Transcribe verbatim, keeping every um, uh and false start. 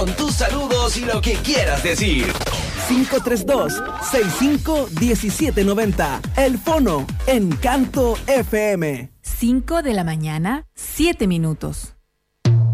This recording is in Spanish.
Con tus saludos y lo que quieras decir. cinco tres dos, seis cinco uno siete nueve cero. El Fono, Encanto F M. cinco de la mañana, siete minutos.